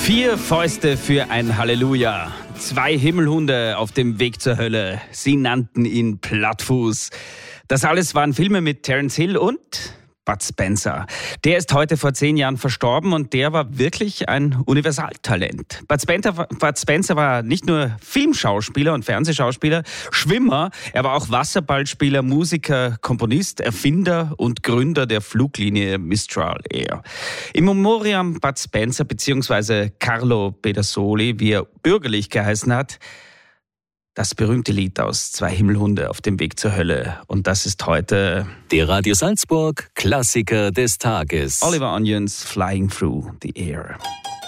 4 Fäuste für ein Halleluja. 2 Himmelhunde auf dem Weg zur Hölle. Sie nannten ihn Plattfuß. Das alles waren Filme mit Terence Hill und Bud Spencer. Der ist heute vor 10 Jahren verstorben und der war wirklich ein Universaltalent. Bud Spencer war nicht nur Filmschauspieler und Fernsehschauspieler, Schwimmer, er war auch Wasserballspieler, Musiker, Komponist, Erfinder und Gründer der Fluglinie Mistral Air. Im Memoriam Bud Spencer bzw. Carlo Pedersoli, wie er bürgerlich geheißen hat, das berühmte Lied aus 2 Himmelhunde auf dem Weg zur Hölle. Und das ist heute der Radio Salzburg Klassiker des Tages. Oliver Onions Flying Through the Air.